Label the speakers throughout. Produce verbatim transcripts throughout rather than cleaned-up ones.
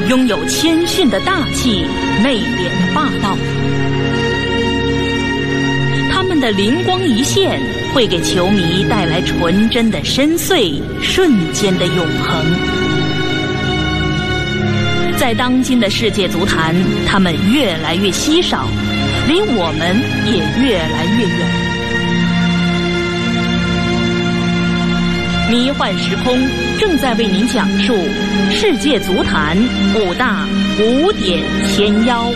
Speaker 1: 拥有谦逊的大气，内敛的霸道。他们的灵光一现会给球迷带来纯真的深邃，瞬间的永恒。在当今的世界足坛，他们越来越稀少，离我们也越来越远。迷幻时空正在为您讲述世界足坛五大古典千妖。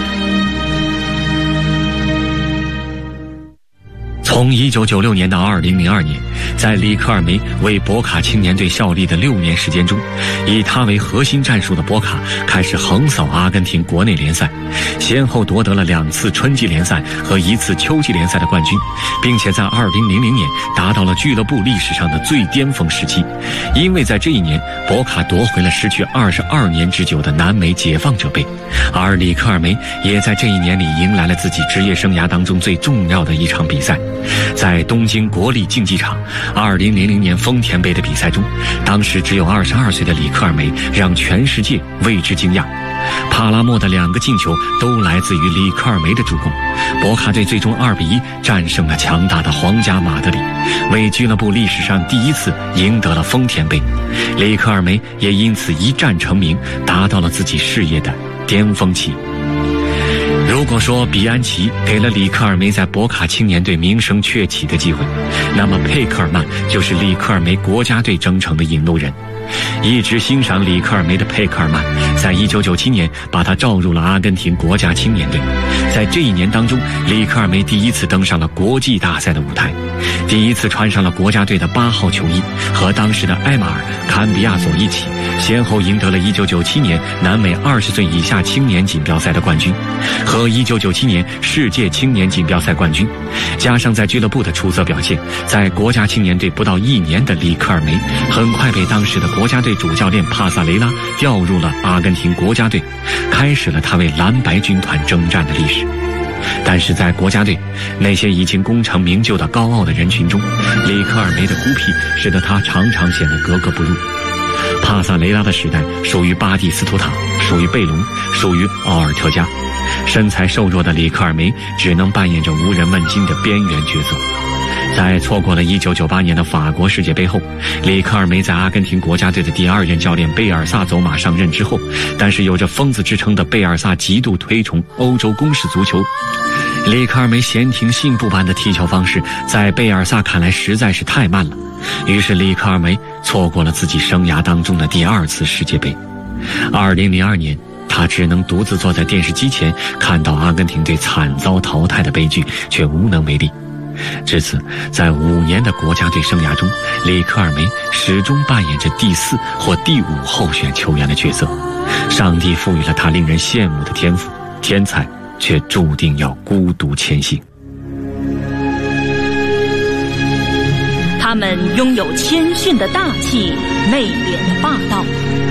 Speaker 2: 从一九九六年到二零零二年，在里克尔梅为博卡青年队效力的六年时间中，以他为核心战术的博卡开始横扫阿根廷国内联赛，先后夺得了两次春季联赛和一次秋季联赛的冠军，并且在二零零零年达到了俱乐部历史上的最巅峰时期。因为在这一年，博卡夺回了失去二十二年之久的南美解放者杯，而里克尔梅也在这一年里迎来了自己职业生涯当中最重要的一场比赛。在东京国立竞技场二零零零年丰田杯的比赛中，当时只有二十二岁的里克尔梅让全世界为之惊讶。帕拉莫的两个进球都来自于里克尔梅的助攻，博卡队最终二比一战胜了强大的皇家马德里，为俱乐部历史上第一次赢得了丰田杯。里克尔梅也因此一战成名，达到了自己事业的巅峰期。如果说比安奇给了里克尔梅在博卡青年队名声鹊起的机会，那么佩克尔曼就是里克尔梅国家队征程的引路人。一直欣赏里克尔梅的佩克尔曼，在一九九七年把他召入了阿根廷国家青年队。在这一年当中，里克尔梅第一次登上了国际大赛的舞台，第一次穿上了国家队的八号球衣，和当时的埃马尔·坎比亚佐一起，先后赢得了一九九七年南美二十岁以下青年锦标赛的冠军，和一九九七年世界青年锦标赛冠军。加上在俱乐部的出色表现，在国家青年队不到一年的里克尔梅，很快被当时的国家队主教练帕萨雷拉调入了阿根廷国家队，开始了他为蓝白军团征战的历史。但是在国家队那些已经功成名就的高傲的人群中，里克尔梅的孤僻使得他常常显得格格不入。帕萨雷拉的时代属于巴蒂斯图塔，属于贝隆，属于奥尔特加，身材瘦弱的里克尔梅只能扮演着无人问津的边缘角色。在错过了一九九八年的法国世界杯后，里克尔梅在阿根廷国家队的第二任教练贝尔萨走马上任之后，但是有着疯子之称的贝尔萨极度推崇欧洲公式足球。里克尔梅闲庭信步般的踢球方式在贝尔萨看来实在是太慢了，于是里克尔梅错过了自己生涯当中的第二次世界杯。二零零二年，他只能独自坐在电视机前，看到阿根廷队惨遭淘汰的悲剧，却无能为力。至此，在五年的国家队生涯中，里克尔梅始终扮演着第四或第五候选球员的角色。上帝赋予了他令人羡慕的天赋，天才却注定要孤独前行。
Speaker 1: 他们拥有谦逊的大气，内敛的霸道。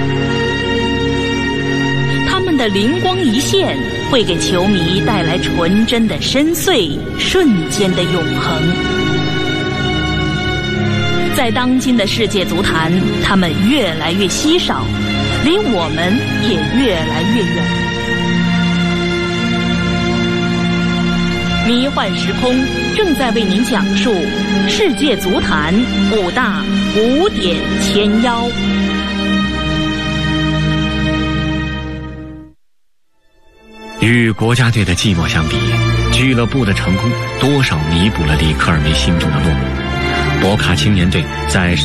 Speaker 1: 他们的灵光一现会给球迷带来纯真的深邃，瞬间的永恒。在当今的世界足坛，他们越来越稀少，离我们也越来越远。迷幻时空正在为您讲述世界足坛五大古典千妖。
Speaker 2: 与国家队的寂寞相比，俱乐部的成功多少弥补了里克尔梅心中的落寞。博卡青年队在